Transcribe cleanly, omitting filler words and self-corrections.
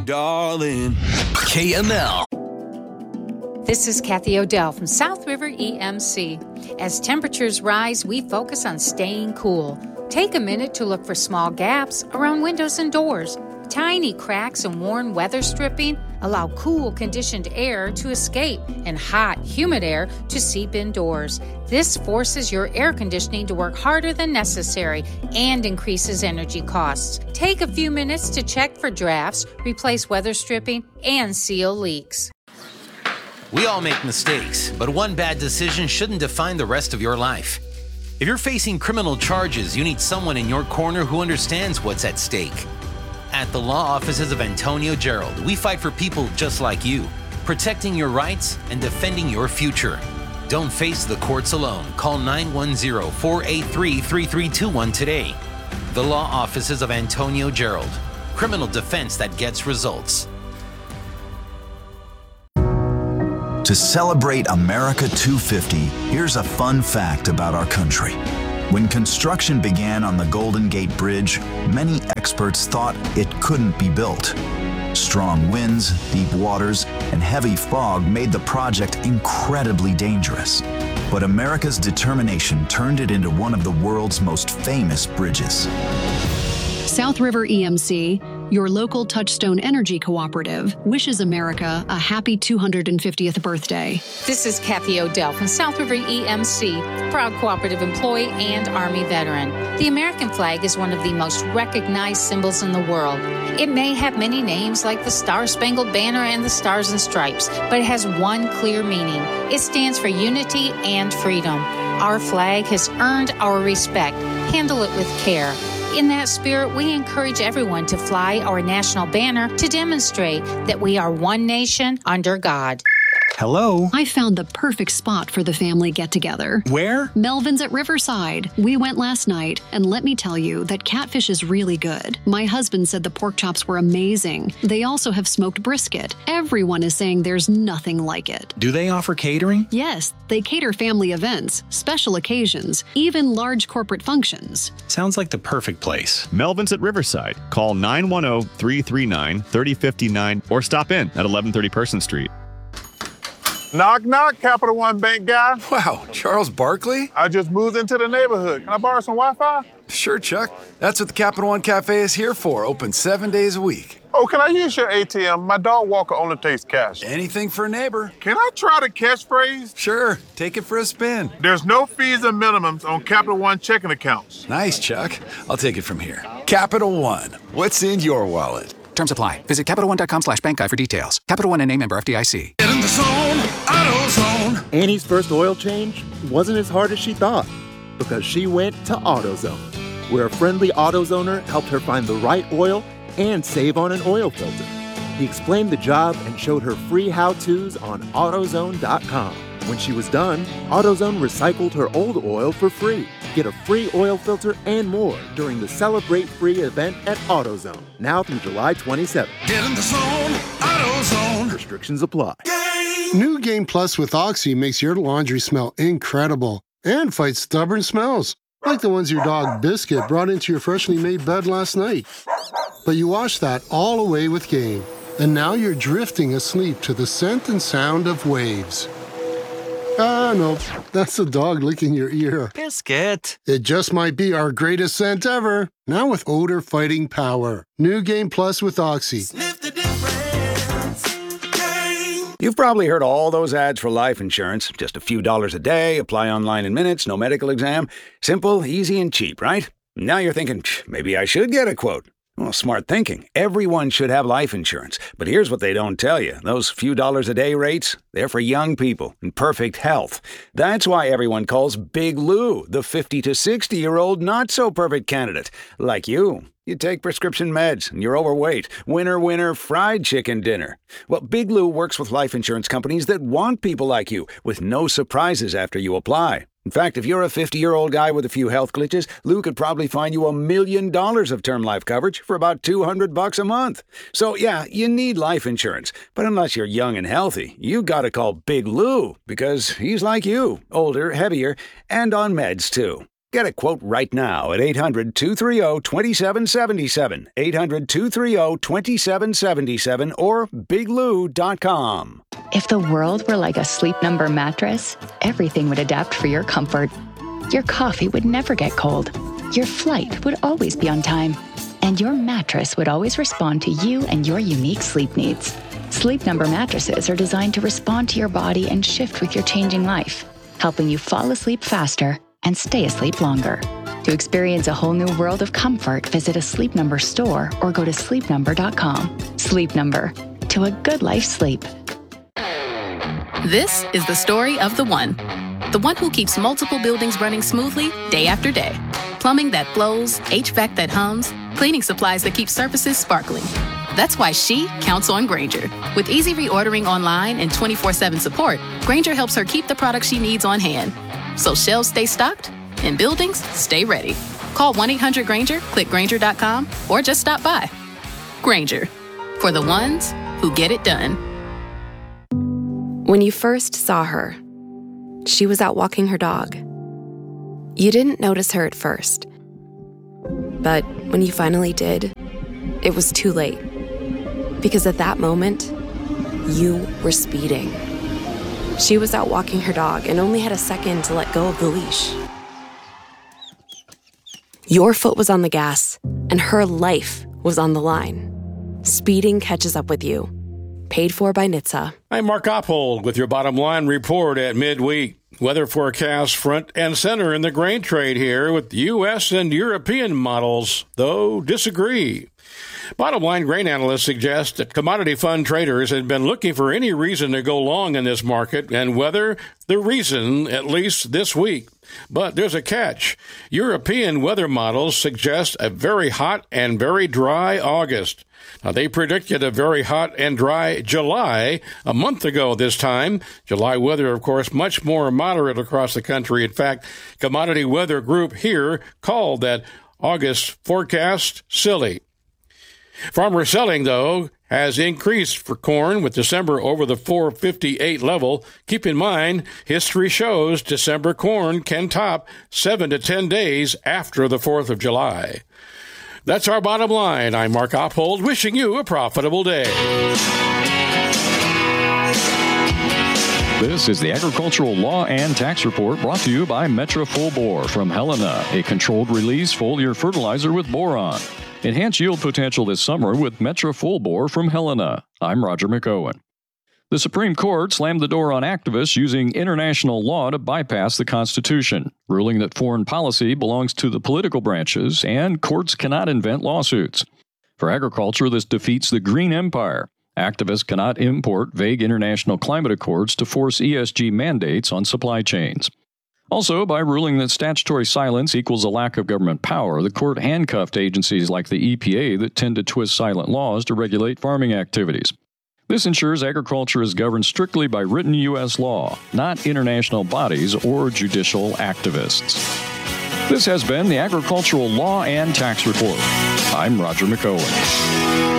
darling. KML. This is Kathy Odell from South River EMC. As temperatures rise, we focus on staying cool. Take a minute to look for small gaps around windows and doors. Tiny cracks and worn weather stripping allow cool, conditioned air to escape and hot, humid air to seep indoors. This forces your air conditioning to work harder than necessary and increases energy costs. Take a few minutes to check for drafts, replace weather stripping, and seal leaks. We all make mistakes, but one bad decision shouldn't define the rest of your life. If you're facing criminal charges, you need someone in your corner who understands what's at stake. At the law offices of Antonio Gerald, we fight for people just like you, protecting your rights and defending your future. Don't face the courts alone. Call 910-483-3321 today. The law offices of Antonio Gerald. Criminal defense that gets results. To celebrate America 250, here's a fun fact about our country. When construction began on the Golden Gate Bridge, many experts thought it couldn't be built. Strong winds, deep waters, and heavy fog made the project incredibly dangerous. But America's determination turned it into one of the world's most famous bridges. South River EMC, your local Touchstone Energy Cooperative, wishes America a happy 250th birthday. This is Kathy Odell from South River EMC, proud cooperative employee and Army veteran. The American flag is one of the most recognized symbols in the world. It may have many names like the Star-Spangled Banner and the Stars and Stripes, but it has one clear meaning. It stands for unity and freedom. Our flag has earned our respect. Handle it with care. In that spirit, we encourage everyone to fly our national banner to demonstrate that we are one nation under God. Hello? I found the perfect spot for the family get-together. Where? Melvin's at Riverside. We went last night, and let me tell you that catfish is really good. My husband said the pork chops were amazing. They also have smoked brisket. Everyone is saying there's nothing like it. Do they offer catering? Yes, they cater family events, special occasions, even large corporate functions. Sounds like the perfect place. Melvin's at Riverside. Call 910-339-3059 or stop in at 1130 Person Street. Knock, knock, Capital One Bank guy. Wow, Charles Barkley? I just moved into the neighborhood. Can I borrow some Wi-Fi? Sure, Chuck. That's what the Capital One Cafe is here for. Open 7 days a week. Oh, can I use your ATM? My dog walker only takes cash. Anything for a neighbor. Can I try the catchphrase? Sure, take it for a spin. There's no fees or minimums on Capital One checking accounts. Nice, Chuck. I'll take it from here. Capital One. What's in your wallet? Terms apply. Visit CapitalOne.com/bankguide for details. Capital One NA, member FDIC. Get in the zone, AutoZone. Annie's first oil change wasn't as hard as she thought because she went to AutoZone, where a friendly AutoZoner helped her find the right oil and save on an oil filter. He explained the job and showed her free how-tos on AutoZone.com. When she was done, AutoZone recycled her old oil for free. Get a free oil filter and more during the Celebrate Free event at AutoZone, now through July 27th. Get in the zone, AutoZone. Restrictions apply. New Game Plus with Oxy makes your laundry smell incredible and fights stubborn smells, like the ones your dog Biscuit brought into your freshly made bed last night. But you wash that all away with Game, and now you're drifting asleep to the scent and sound of waves. Ah, no, that's the dog licking your ear. Biscuit. It just might be our greatest scent ever, now with odor-fighting power. New Game Plus with Oxy. Sniff the difference. Game. You've probably heard all those ads for life insurance. Just a few dollars a day, apply online in minutes, no medical exam. Simple, easy, and cheap, right? Now you're thinking, maybe I should get a quote. Well, smart thinking. Everyone should have life insurance. But here's what they don't tell you. Those few dollars a day rates, they're for young people in perfect health. That's why everyone calls Big Lou the 50 to 60-year-old not-so-perfect candidate. Like you. You take prescription meds and you're overweight. Winner, winner, fried chicken dinner. Well, Big Lou works with life insurance companies that want people like you with no surprises after you apply. In fact, if you're a 50-year-old guy with a few health glitches, Lou could probably find you $1 million of term life coverage for about $200 a month. So, yeah, you need life insurance. But unless you're young and healthy, you gotta call Big Lou because he's like you, older, heavier, and on meds, too. Get a quote right now at 800-230-2777, 800-230-2777, or biglou.com. If the world were like a Sleep Number mattress, everything would adapt for your comfort. Your coffee would never get cold. Your flight would always be on time. And your mattress would always respond to you and your unique sleep needs. Sleep Number mattresses are designed to respond to your body and shift with your changing life, helping you fall asleep faster and stay asleep longer. To experience a whole new world of comfort, visit a Sleep Number store or go to sleepnumber.com. Sleep Number. To a good life sleep. This is the story of the one who keeps multiple buildings running smoothly day after day. Plumbing that flows, HVAC that hums, cleaning supplies that keep surfaces sparkling. That's why she counts on Grainger. With easy reordering online and 24/7 support, Grainger helps her keep the products she needs on hand. So shelves stay stocked and buildings stay ready. Call 1-800-GRAINGER, click Grainger.com, or just stop by. Grainger, for the ones who get it done. When you first saw her, she was out walking her dog. You didn't notice her at first. But when you finally did, it was too late. Because at that moment, you were speeding. She was out walking her dog and only had a second to let go of the leash. Your foot was on the gas, and her life was on the line. Speeding catches up with you. Paid for by NHTSA. I'm Mark Oppold with your bottom line report at midweek. Weather forecast front and center in the grain trade here, with U.S. and European models, though, disagree. Bottom line grain analysts suggest that commodity fund traders had been looking for any reason to go long in this market, and weather the reason, at least this week. But there's a catch. European weather models suggest a very hot and very dry August. Now, they predicted a very hot and dry July a month ago this time. July weather, of course, much more moderate across the country. In fact, Commodity Weather Group here called that August forecast silly. Farmer selling, though, has increased for corn, with December over the 458 level. Keep in mind, history shows December corn can top 7 to 10 days after the 4th of July. That's our bottom line. I'm Mark Oppold, wishing you a profitable day. This is the Agricultural Law and Tax Report, brought to you by Metra Full Bore from Helena, a controlled release foliar fertilizer with boron. Enhance yield potential this summer with Metra Full Bore from Helena. I'm Roger McOwen. The Supreme Court slammed the door on activists using international law to bypass the Constitution, ruling that foreign policy belongs to the political branches and courts cannot invent lawsuits. For agriculture, this defeats the Green Empire. Activists cannot import vague international climate accords to force ESG mandates on supply chains. Also, by ruling that statutory silence equals a lack of government power, the court handcuffed agencies like the EPA that tend to twist silent laws to regulate farming activities. This ensures agriculture is governed strictly by written U.S. law, not international bodies or judicial activists. This has been the Agricultural Law and Tax Report. I'm Roger McOwen.